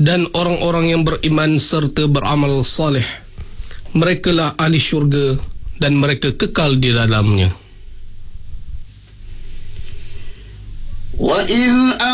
Dan orang-orang yang beriman serta beramal saleh, merekalah ahli syurga dan mereka kekal di dalamnya.